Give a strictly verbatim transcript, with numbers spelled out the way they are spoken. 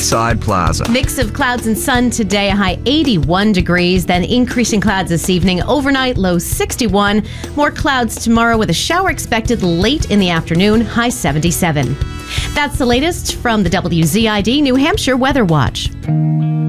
Northside Plaza. Mix of clouds and sun today, a high eighty-one degrees, then increasing clouds this evening. Overnight, low sixty-one. More clouds tomorrow with a shower expected late in the afternoon, high seventy-seven. That's the latest from the W Z I D New Hampshire Weather Watch.